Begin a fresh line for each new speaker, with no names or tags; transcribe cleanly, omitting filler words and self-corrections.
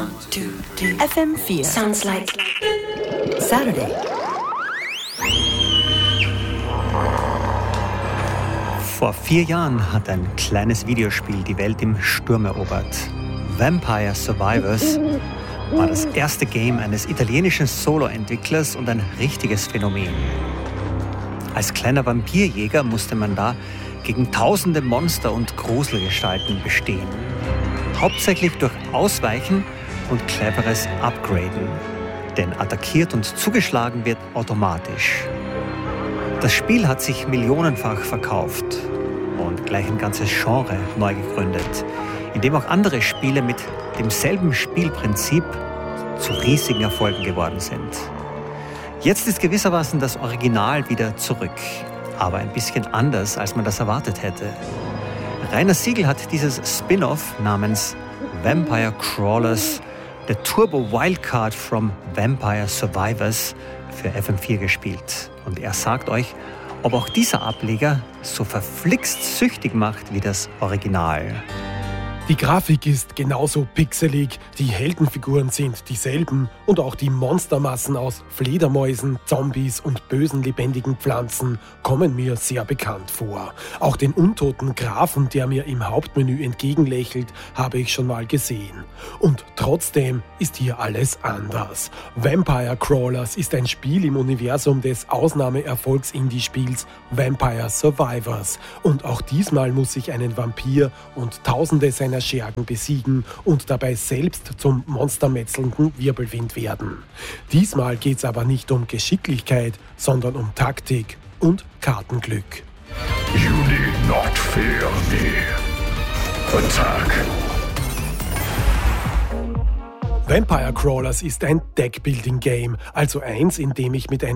FM4 sounds like Saturday.
Vor 4 Jahren hat ein kleines Videospiel die Welt im Sturm erobert. Vampire Survivors war das erste Game eines italienischen Solo-Entwicklers und ein richtiges Phänomen. Als kleiner Vampirjäger musste man da gegen tausende Monster und Gruselgestalten bestehen. Hauptsächlich durch Ausweichen und cleveres Upgraden. Denn attackiert und zugeschlagen wird automatisch. Das Spiel hat sich millionenfach verkauft und gleich ein ganzes Genre neu gegründet, in dem auch andere Spiele mit demselben Spielprinzip zu riesigen Erfolgen geworden sind. Jetzt ist gewissermaßen das Original wieder zurück, aber ein bisschen anders, als man das erwartet hätte. Rainer Siegel hat dieses Spin-off namens Vampire Crawlers, The Turbo Wildcard from Vampire Survivors für FM4 gespielt. Und er sagt euch, ob auch dieser Ableger so verflixt süchtig macht wie das Original.
Die Grafik ist genauso pixelig, die Heldenfiguren sind dieselben und auch die Monstermassen aus Fledermäusen, Zombies und bösen lebendigen Pflanzen kommen mir sehr bekannt vor. Auch den untoten Grafen, der mir im Hauptmenü entgegenlächelt, habe ich schon mal gesehen. Und trotzdem ist hier alles anders. Vampire Crawlers ist ein Spiel im Universum des Ausnahmeerfolgs-Indie-Spiels Vampire Survivors. Und auch diesmal muss ich einen Vampir und tausende seiner Schergen besiegen und dabei selbst zum monstermetzelnden Wirbelwind werden. Diesmal geht's aber nicht um Geschicklichkeit, sondern um Taktik und Kartenglück.
You need not fear me. Attack.
Vampire Crawlers ist ein Deck-Building-Game, also eins, in dem ich mit einem